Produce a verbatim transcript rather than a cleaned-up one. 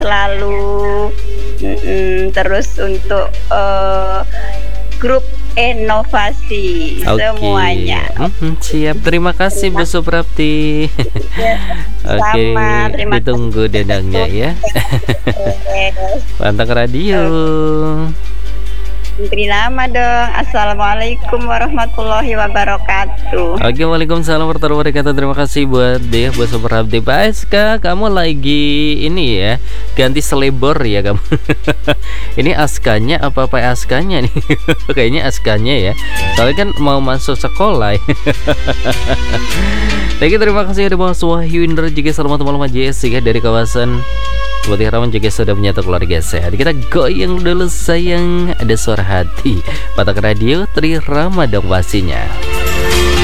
selalu. Mm-mm, terus untuk uh, grup inovasi Oke, semuanya. mhm, siap. Terima kasih Bu Terima Suprapti. kasih Oke, sama, terima ditunggu kasih. dendangnya ya. Yes. Pantang Radio. Beri nama dong. Assalamualaikum warahmatullahi wabarakatuh. Oke, waalaikumsalam warahmatullahi wabarakatuh. Terima kasih buat deh buat Suprapti. Pak Aska, kamu lagi ini ya, ganti selebor ya kamu. Ini Askanya apa Pak Askanya nih? Kayaknya Askanya ya. Soalnya kan mau masuk sekolah. Oke, terima kasih ada Mas Wahyu Indra juga selamat malam J S ya dari kawasan Seperti harapan juga sudah menyatu keluarga sehat. Kita goyang dulu sayang. Ada suara hati Patak Radio Tri Rama dong pastinya.